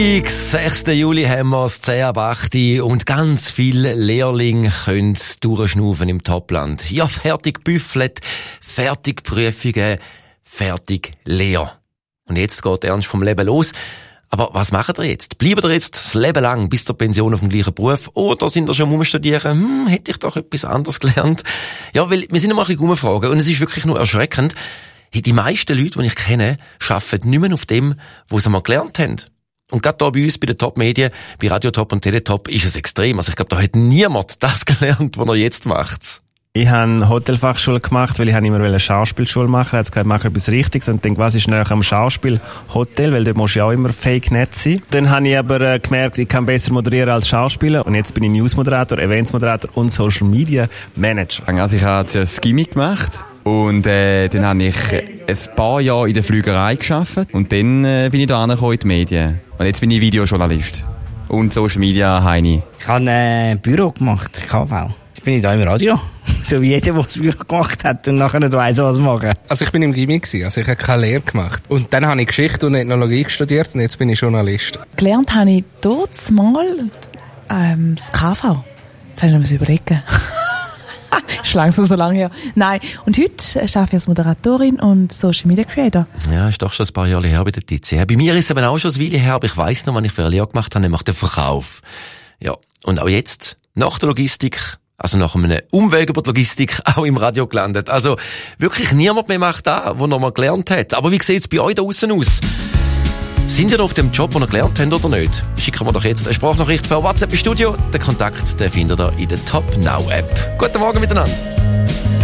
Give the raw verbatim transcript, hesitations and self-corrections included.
sechsten Juli haben wir das zehn ab acht und ganz viele Lehrlinge können durchschnaufen im Topland. Ja, fertig büffelt, fertig Prüfungen, fertig Lehr. Und jetzt geht der Ernst vom Leben los. Aber was macht ihr jetzt? Bleibt ihr jetzt das Leben lang bis zur Pension auf dem gleichen Beruf? Oder sind ihr schon umstudieren? Hm, hätte ich doch etwas anderes gelernt? Ja, weil wir sind immer ein bisschen rumfragen und es ist wirklich nur erschreckend. Die meisten Leute, die ich kenne, arbeiten nicht mehr auf dem, was sie mal gelernt haben. Und gerade hier bei uns, bei den Top-Medien, bei Radio Top und Teletop, ist es extrem. Also ich glaube, da hat niemand das gelernt, was er jetzt macht. Ich habe Hotelfachschule gemacht, weil ich immer eine Schauspielschule machen wollte. Er hat gesagt, mach etwas Richtiges. Und dann was ist näher am Schauspiel Hotel, weil da musst du ja auch immer fake nett sein. Dann habe ich aber äh, gemerkt, ich kann besser moderieren als Schauspieler. Und jetzt bin ich Newsmoderator, Eventsmoderator und Social Media Manager. Also ich habe das Gimmick gemacht. Und äh, dann habe ich ein paar Jahre in der Flügerei gearbeitet. Und dann äh, bin ich da angekommen in die Medien. Und jetzt bin ich Videojournalist. Und Social Media Heini. Ich habe ein Büro gemacht, K V. Jetzt bin ich da im Radio. So wie jeder, der das Büro gemacht hat und nachher nicht weiss, was machen. Also ich bin im Gimmick, also ich habe keine Lehre gemacht. Und dann habe ich Geschichte und Ethnologie studiert und jetzt bin ich Journalist. Gelernt habe ich dort mal ähm, das K V. Jetzt habe ich noch mal überlegen. Ist langsam so lange her. Nein, und heute arbeite ich als Moderatorin und Social Media Creator. Ja, ist doch schon ein paar Jahre her bei der T C. Bei mir ist es eben auch schon ein Weile her, aber ich weiss noch, wann ich für eine Lehre gemacht habe, nämlich den Verkauf. Ja, und auch jetzt, nach der Logistik, also nach einem Umweg über die Logistik, auch im Radio gelandet. Also wirklich niemand mehr macht das, was er mal gelernt hat. Aber wie sieht es bei euch da aussen aus? Sind ihr auf dem Job, den ihr gelernt habt oder nicht? Schicken wir doch jetzt eine Sprachnachricht per WhatsApp im Studio. Den Kontakt den findet ihr in der Top Now App. Guten Morgen miteinander.